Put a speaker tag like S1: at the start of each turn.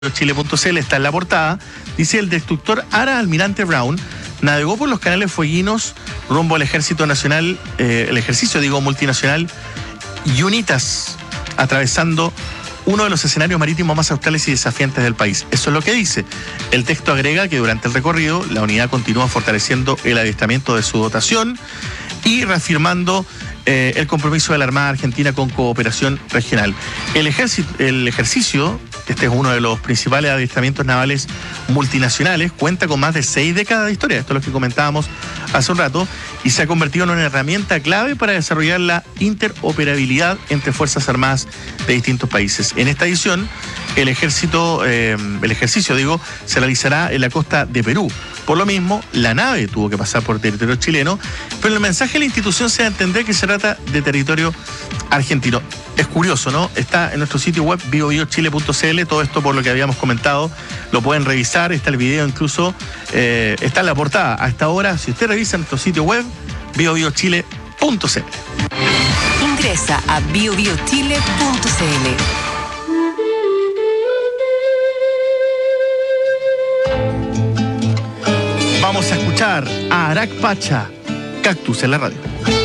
S1: Chile.cl está en la portada. Dice: el destructor Ara Almirante Brown navegó por los canales fueguinos rumbo al ejército nacional, el ejercicio multinacional UNITAS, atravesando uno de los escenarios marítimos más australes y desafiantes del país. Eso es lo que dice. El texto agrega que durante el recorrido la unidad continúa fortaleciendo el adiestramiento de su dotación y reafirmando el compromiso de la Armada Argentina con cooperación regional. El ejercicio, este es uno de los principales adiestramientos navales multinacionales, cuenta con más de 6 décadas de historia, esto es lo que comentábamos hace un rato, y se ha convertido en una herramienta clave para desarrollar la interoperabilidad entre Fuerzas Armadas de distintos países. En esta edición, el ejercicio se realizará en la costa de Perú. Por lo mismo, la nave tuvo que pasar por territorio chileno, pero el mensaje de la institución se da a entender que se trata de territorio argentino. Es curioso, ¿no? Está en nuestro sitio web biobiochile.cl, todo esto por lo que habíamos comentado, lo pueden revisar, está el video incluso, está en la portada. Hasta ahora, si usted revisa nuestro sitio web, biobiochile.cl.
S2: Ingresa a biobiochile.cl.
S1: Vamos a escuchar a Arak Pacha, Cactus en la radio.